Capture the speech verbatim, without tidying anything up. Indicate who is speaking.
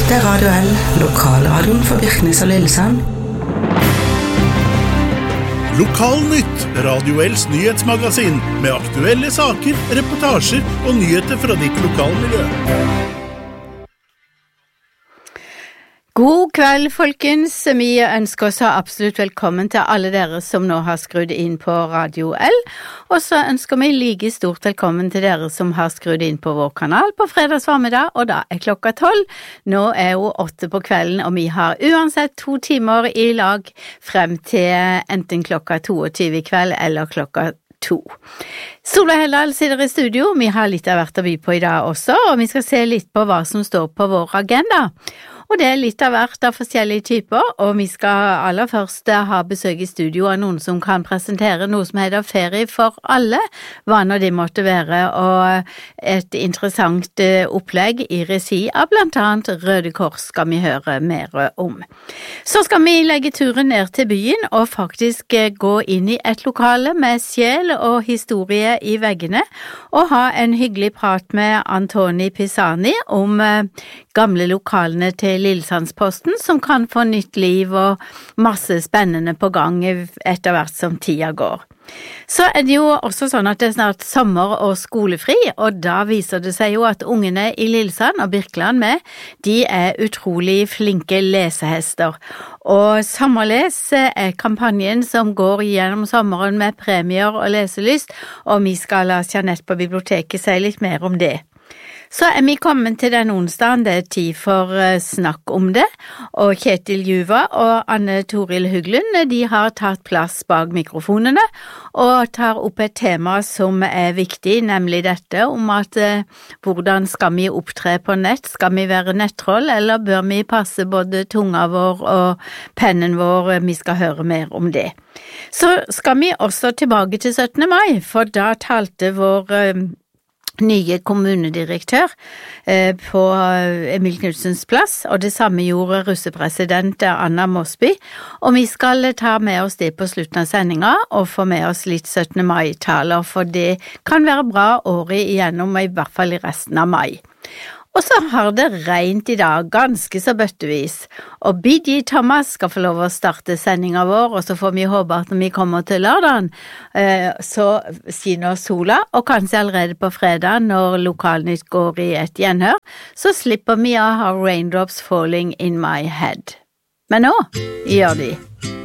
Speaker 1: Dette er Radio L, lokalradioen for Birkenes og Lillesand.
Speaker 2: Lokalnytt, Radio L's nyhetsmagasin, med aktuelle saker, reportasjer og nyheter fra ditt lokalmiljø.
Speaker 3: God kveld, folkens. Vi ønsker oss absolutt velkommen til alle dere som nå har skrudd inn på Radio L, og så ønsker vi like stort velkommen til dere som har skrudd inn på vår kanal på fredags formiddag, og da er klokka tolv. Nå er jo åtte på kvelden, og vi har uansett to timer i lag frem til enten klokka tjueto i kveld eller klokka to. Solveig Heldal sitter i studio. Vi har litt av hvert å by på i dag også, og vi skal se litt på hva som står på vår agenda. Og det er litt av hvert av forskjellige typer, og vi skal aller først ha besøk i studio av noen som kan presentere noe som heter Ferie for alle, hva nå det måtte være, og et interessant opplegg i regi av blant annet Røde Kors skal vi høre mer om. Så skal vi legge turen ned til byen og faktisk gå inn i et lokale med sjel og historie i veggene, og ha en hyggelig prat med Antoni Pisani om gamle lokalene til Lillesandsposten, som kan få nytt liv og masse spennende på gang etter hvert som tida går. Så er det jo også sånn at det er snart sommer og skolefri, og da viser det seg jo at ungene i Lillesand og Birkeland med, de er utrolig flinke lesehester. Og Sommerles er kampanjen som går gjennom sommeren med premier og leselyst, og vi skal la Jeanette på biblioteket si litt mer om det. Så er vi kommet til den onsdagen, det er tid for snakk om det, og Kjetil Juva og Anne Toril Hugglund, de har tatt plass bak mikrofonene, og tar opp et tema som er viktig, nemlig dette om at eh, hvordan skal vi opptre på nett, skal vi være nettroll, eller bør vi passe både tunga vår og pennen vår, vi skal høre mer om det. Så skal vi også tilbake til syttende mai, for da talte vår eh, nye kommunedirektør eh, på Emil Knudsens plass, og det samme gjorde russepresident Anna Mosby, og vi skal ta med oss det på slutten av sendinga og få med oss litt syttende mai-taler, for det kan være bra året igjennom, i hvert fall i resten av mai. Og så har det regnet i dag, ganske så bøttevis, og B D Thomas skal få lov å starte sendinga vår, og så får vi håpe at når vi kommer til lørdagen, så skinner sola, og kanskje allerede på fredag, når Lokalnytt går i et gjenhør, så slipper vi å ha raindrops falling in my head. Men nå gjør de.